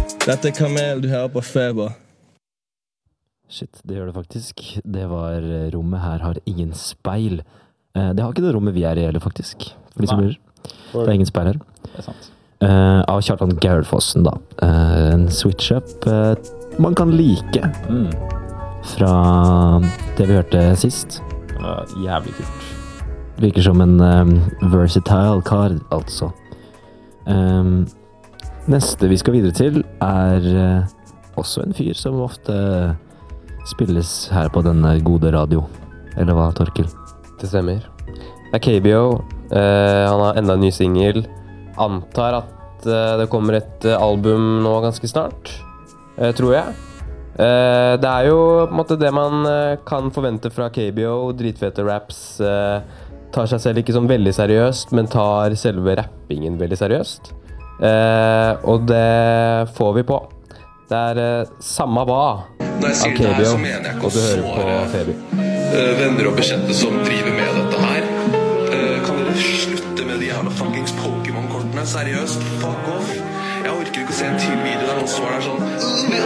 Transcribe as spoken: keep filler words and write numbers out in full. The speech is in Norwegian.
Dette er Kamel, du hører på Feber. Shit, det gjør det faktisk. Det var rommet her har ingen speil. Eh, det har ikke det rommet vi er i heller, faktisk. For de som lurer. Det er ingen speil her. Det er sant. Eh, av Kjartan Gerhardfossen, da. Eh, en switch-up eh, man kan like. Mm. Fra det vi hørte sist. Det var jævlig kult. Virker som en um, versatile kar, altså. Um, neste vi skal videre til er uh, også en fyr som ofte spilles her på denne gode radio. Eller hva, Torkel? Det stemmer. Det er K B O. Uh, han har enda en ny single. Antar at uh, det kommer et uh, album nå ganske snart. Uh, tror jeg. Uh, det er jo på en måte det man uh, kan forvente fra K B O. Dritfete raps. Uh, tar seg selv ikke sånn veldig seriøst, men tar selve rappingen veldig seriøst. Uh, og det får vi på. Det er uh, samme hva Når jeg sier det her, så mener jeg ikke å såre uh, venner og bekjente som driver med dette her. Uh, kan dere slutte med de jævla fuckings Pokémon-kortene? Seriøst, fuck off. Jeg orker ikke å se en til video der noen står der sånn